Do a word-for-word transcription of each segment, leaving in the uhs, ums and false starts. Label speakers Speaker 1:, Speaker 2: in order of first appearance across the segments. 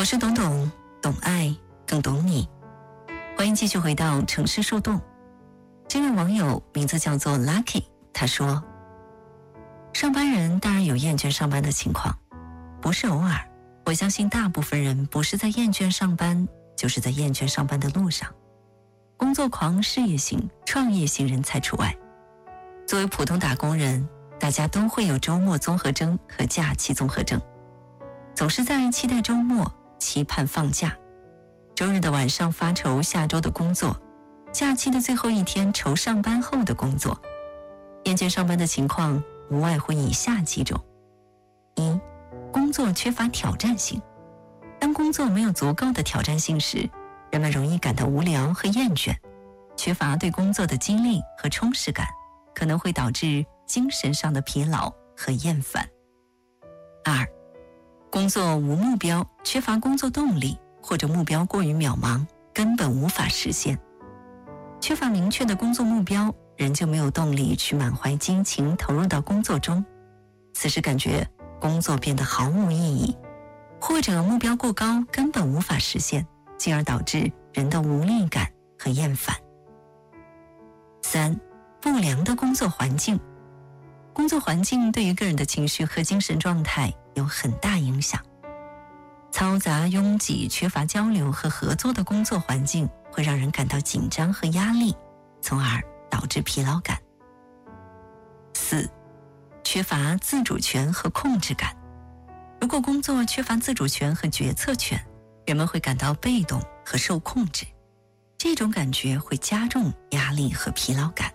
Speaker 1: 是董董，懂爱更懂你。欢迎继续回到城市树洞。这位网友名字叫做 Lucky， 他说，上班人当然有厌倦上班的情况，不是偶尔，我相信大部分人不是在厌倦上班，就是在厌倦上班的路上。工作狂、事业型、创业型人才除外。作为普通打工人，大家都会有周末综合征和假期综合征，总是在期待周末，期盼放假。周日的晚上发愁下周的工作，假期的最后一天愁上班后的工作。厌倦上班的情况无外乎以下几种：一、工作缺乏挑战性。当工作没有足够的挑战性时，人们容易感到无聊和厌倦，缺乏对工作的激励和充实感，可能会导致精神上的疲劳和厌烦。二、工作无目标，缺乏工作动力，或者目标过于渺茫，根本无法实现。缺乏明确的工作目标，人就没有动力去满怀激情投入到工作中，此时感觉工作变得毫无意义，或者目标过高，根本无法实现，进而导致人的无力感和厌烦。三、不良的工作环境。工作环境对于个人的情绪和精神状态有很大影响。嘈杂、拥挤、缺乏交流和合作的工作环境会让人感到紧张和压力，从而导致疲劳感。四、缺乏自主权和控制感。如果工作缺乏自主权和决策权，人们会感到被动和受控制，这种感觉会加重压力和疲劳感。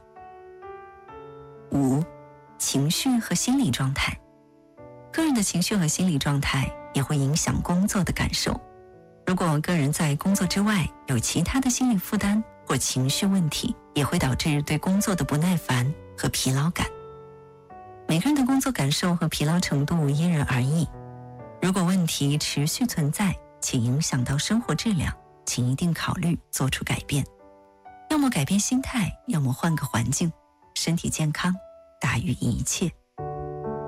Speaker 1: 五、情绪和心理状态。个人的情绪和心理状态也会影响工作的感受。如果个人在工作之外有其他的心理负担或情绪问题，也会导致对工作的不耐烦和疲劳感。每个人的工作感受和疲劳程度因人而异，如果问题持续存在且影响到生活质量，请一定考虑做出改变。要么改变心态，要么换个环境。身体健康大于一切。